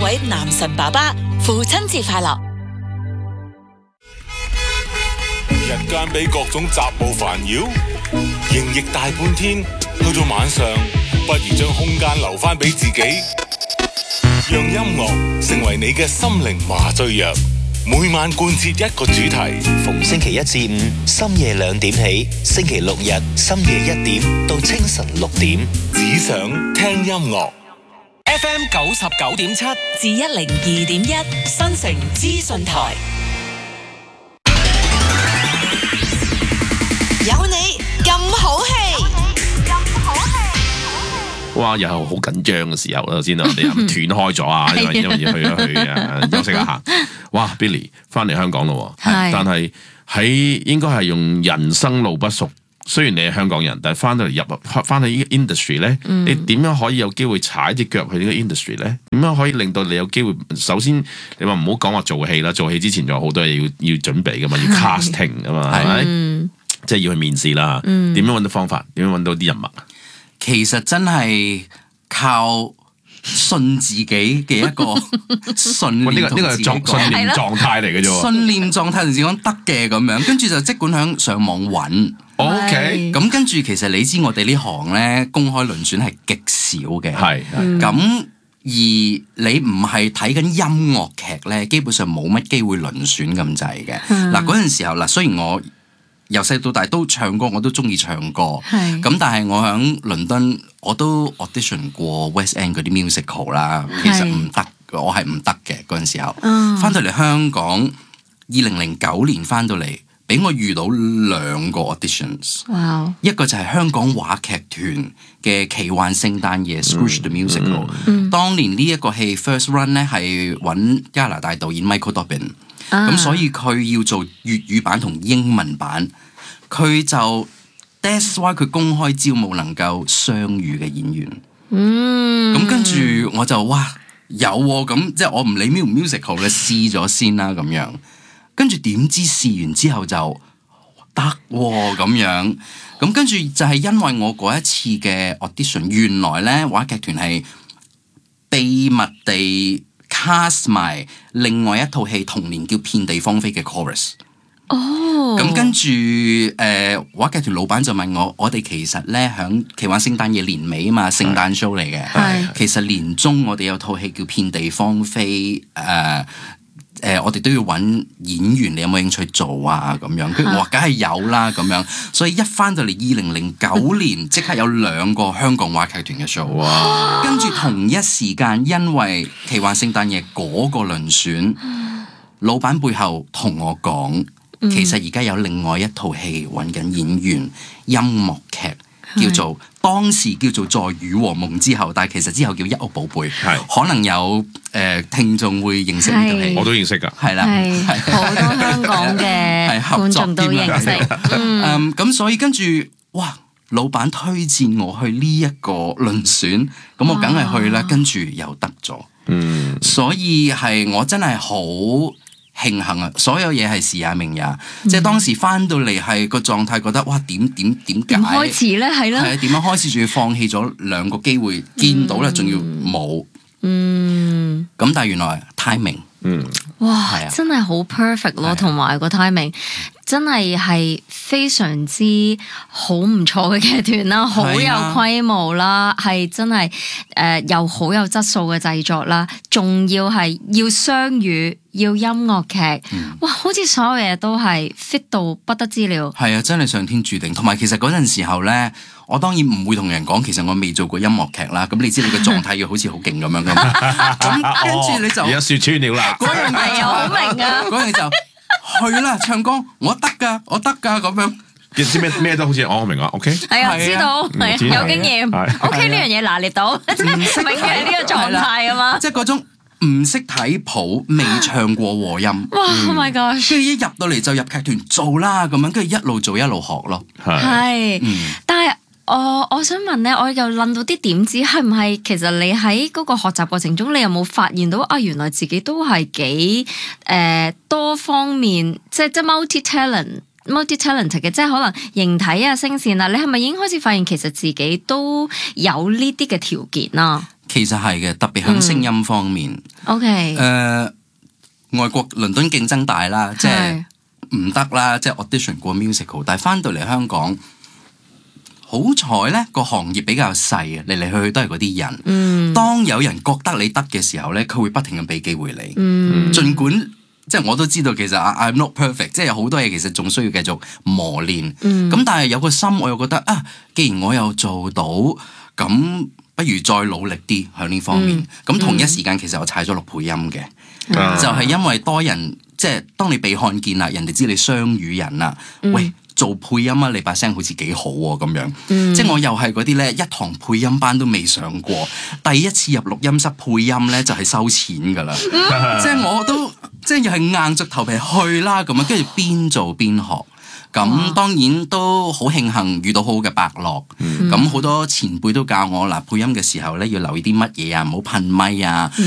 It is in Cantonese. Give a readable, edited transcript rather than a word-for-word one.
位男神爸爸父親節快樂。 日間俾各種雜務煩擾，營役大半天，去到晚上，不如將空間留返俾自己，讓音樂成為你嘅心靈麻醉藥。每晚貫徹一個主題， 逢星期一至五深夜2點起，星期六日深夜1點到清晨6點， 只想聽音樂。 FM 99.7 至102.1新城資訊台，有你咁好氣。 哇！又係好緊張嘅時候啦，先啊，我哋係咪斷開咗啊？因為要去休息一下。哇 ，Billy 翻嚟香港咯，但係喺應該係用人生路不熟。雖然你係香港人，但係翻到嚟翻去呢個 industry 咧，你點樣可以有機會踩隻腳去呢個 industry 咧？點樣可以令到你有機會？首先，你話唔好講話做戲啦，做戲之前仲有好多嘢要準備噶嘛，要 casting 噶嘛，係咪？即係要去面試啦。點樣揾到方法？點樣揾到啲人物？ 其實真係靠信自己嘅一個信念， 呢個係信念狀態嚟嘅啫。 信念狀態同時講得嘅咁樣，跟住就即管響上網揾。 OK， 咁跟住其實你知我哋呢行咧公開輪選係極少嘅， 係咁而你唔係睇緊音樂劇咧，基本上冇乜機會輪選咁滯嘅。嗱嗰陣時候嗱，雖然我由細到大都唱歌，我都中意唱歌。咁但係我喺倫敦，我都 audition 過 West End 嗰啲 musical 啦。其實唔得，我係唔得嘅嗰陣時候。翻到嚟香港，2009年翻到嚟，俾我遇到2個 auditions。一個就係香港話劇團嘅奇幻聖誕夜 Scrooge the Musical。當年呢一個戲 first run 咧係揾加拿大導演 Michael Dobbin。咁所以佢要做粵語版同英文版，佢就 that's why 佢公開招募能夠雙語嘅演員。咁跟住我就哇有喎，咁即係我唔理 musical 咧試咗先啦咁樣。跟住點知試完之後就得喎咁樣。咁跟住就係因為我嗰一次嘅 audition， 原來咧話劇團係秘密地cast 埋另外一套戲同年叫《遍地芳菲》嘅 chorus。咁跟住話劇團老闆就問我哋其實咧響奇幻聖誕夜年尾啊嘛，聖誕 show 嚟嘅。其實年中我哋有套戲叫《遍地芳菲》，我哋都要揾演員，你有冇興趣做啊？咁樣，跟住我話梗係有啦咁樣。所以一翻到嚟2009年，即刻有2個香港話劇團嘅 show。跟住同一時間，因為奇幻聖誕夜嗰個輪選，老闆背後同我講，其實而家有另外一套戲揾緊演員，音樂劇。叫做當時叫做在雨和夢之後，但係其實之後叫一屋寶貝，可能有聽眾會認識呢套戲， 我都認識㗎， 係啦， 好多香港嘅觀眾都認識。 咁所以跟住哇，老闆推薦我去呢一個輪選，咁我梗係去啦，跟住又得咗，所以係我真係好慶幸啊！所有嘢係時也命也，即係當時翻到嚟係個狀態，覺得哇點解？點開始咧？係啦， 係點樣開始？仲要放棄咗2個機會，見到咧，仲要冇。咁但係原來 timing， 哇，真係好 perfect 咯，同埋個 timing 真係非常之好唔錯嘅劇團啦，好有規模啦，係真係又好有質素嘅製作啦，仲要係要雙語。要音樂劇，哇！好似所有嘢都係 fit 到不得之了。 係啊，真係上天注定。同埋其實嗰陣時候咧，我當然唔會同人講，其實我未做過音樂劇啦。咁你知你嘅狀態要好似好勁咁樣噶嘛？咁跟住你就而家説穿了啦。 嗰樣係啊，好明啊。 嗰樣就去啦，唱歌我得㗎咁樣。 你知咩都好似我明啊 ，OK？ 係啊，知道係有經驗 ，OK 呢樣嘢拿捏到，即係永遠係呢個狀態啊嘛。 即係嗰種。唔識睇譜，未唱過和音， 哇 ！Oh my god！ 跟住一入到嚟就入劇團做啦，咁樣跟住一路做一路學咯。 係，但係我想問咧，我又諗到啲點子，係唔係其實你喺嗰個學習過程中，你有冇發現到啊？原來自己都係幾多方面，即係 multi-talented 嘅，即係可能形體啊、聲線啊，你係咪已經開始發現其實自己都有呢啲嘅條件啊？ 其實係嘅，特別喺聲音方面。 OK， 外國倫敦競爭大啦，即係唔得啦，即係 audition 過 musical， 但係翻到嚟香港，好彩咧個行業比較細啊，嚟嚟去去都係嗰啲人。當有人覺得你得嘅時候咧，佢會不停咁俾機會你。儘管即係我都知道其實 I'm not perfect， 即係有好多嘢其實仲需要繼續磨練。咁但係有個心，我又覺得啊，既然我又做到，咁不如再努力啲喺呢方面。咁同一時間其實我踩咗落配音嘅。就係因為多人，即係當你被看見啦，人哋知你雙語人啦，喂，做配音啊，你把聲好似幾好喎咁樣。即係我又係嗰啲咧，一堂配音班都未上過，第一次入錄音室配音咧就係收錢噶啦。即係我都即係又係硬着頭皮去啦咁樣，跟住邊做邊學。咁當然都好慶幸遇到好好嘅伯樂，咁好多前輩都教我嗱，配音嘅時候咧要留意啲乜嘢啊，唔好噴咪啊，